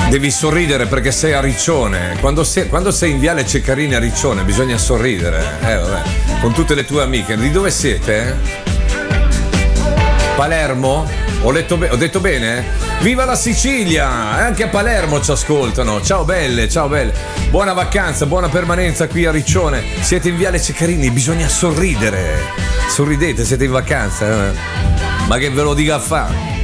Devi sorridere perché sei a Riccione. Quando sei in Viale Ceccarini a Riccione bisogna sorridere. Vabbè. Con tutte le tue amiche. Di dove siete? Palermo? Ho detto bene? Viva la Sicilia! Anche a Palermo ci ascoltano. Ciao belle, ciao belle. Buona vacanza, buona permanenza qui a Riccione. Siete in Viale Ceccarini, bisogna sorridere. Sorridete, siete in vacanza. Ma che ve lo dica a fare?